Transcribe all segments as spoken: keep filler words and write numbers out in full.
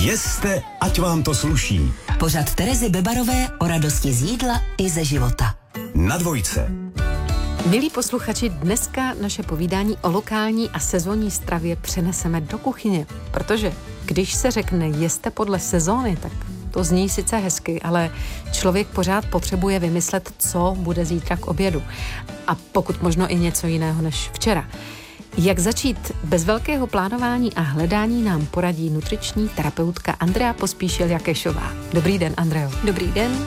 Jeste, ať vám to sluší. Pořad Terezy Bebarové o radosti z jídla i ze života. Na dvojce. Milí posluchači, dneska naše povídání o lokální a sezónní stravě přeneseme do kuchyně, protože když se řekne jeste podle sezóny, tak to zní sice hezky, ale člověk pořád potřebuje vymyslet, co bude zítra k obědu. A pokud možno i něco jiného než včera. Jak začít bez velkého plánování a hledání nám poradí nutriční terapeutka Andrea Pospíšil-Jakešová. Dobrý den, Andreo. Dobrý den.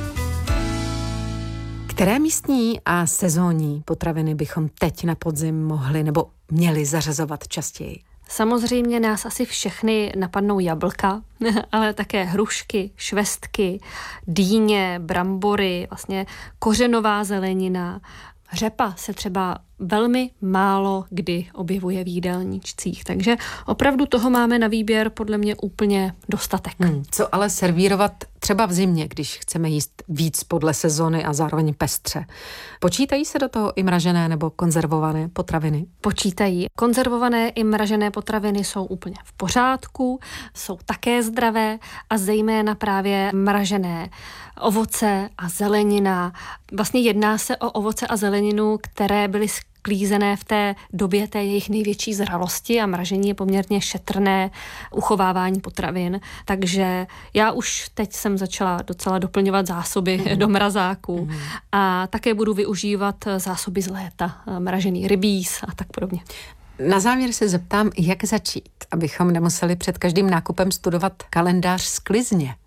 Které místní a sezónní potraviny bychom teď na podzim mohli nebo měli zařazovat častěji? Samozřejmě nás asi všechny napadnou jablka, ale také hrušky, švestky, dýně, brambory, vlastně kořenová zelenina. Řepa se třeba velmi málo kdy objevuje v jídelníčcích, takže opravdu toho máme na výběr podle mě úplně dostatek. Hmm. Co ale servírovat třeba v zimě, když chceme jíst víc podle sezony a zároveň pestře? Počítají se do toho i mražené nebo konzervované potraviny? Počítají. Konzervované i mražené potraviny jsou úplně v pořádku, jsou také zdravé a zejména právě mražené ovoce a zelenina. Vlastně jedná se o ovoce a zeleninu, které byly sklízené v té době té jejich největší zralosti a mražení je poměrně šetrné uchovávání potravin. Takže já už teď jsem začala docela doplňovat zásoby mm. do mrazáku mm. a také budu využívat zásoby z léta, mražený rybíz a tak podobně. Na závěr se zeptám, jak začít, abychom nemuseli před každým nákupem studovat kalendář sklizně.